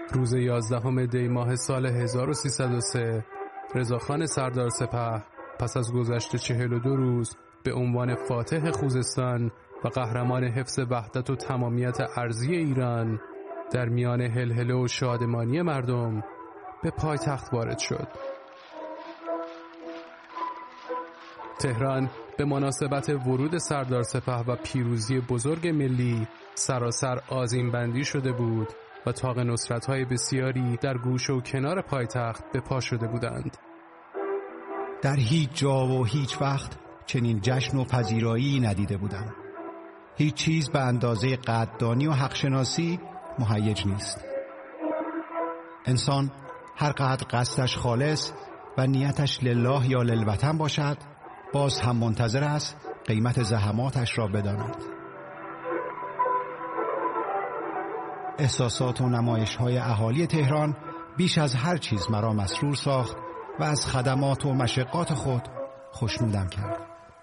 روز 11 دی ماه سال 1303 رضاخان سردار سپه پس از گذشت 42 روز به عنوان فاتح خوزستان و قهرمان حفظ وحدت و تمامیت ارضی ایران در میان هلهله و شادمانی مردم به پایتخت وارد شد. تهران به مناسبت ورود سردار سپه و پیروزی بزرگ ملی سراسر آذین بندی شده بود و طاق نصرت‌های بسیاری در گوشه و کنار پایتخت به پا شده بودند. در هیچ جا و هیچ وقت چنین جشن و پذیرایی ندیده بودم. هیچ چیز به اندازه قدردانی و حقشناسی مهیج نیست. انسان هر قدر قصدش خالص و نیتش لله یا للوطن باشد، باز هم منتظر است قیمت زحماتش را بداند. احساسات و نمایش‌های اهالی تهران بیش از هر چیز مرا مسرور ساخت و از خدمات و مشقات خود خوشنودم کرد.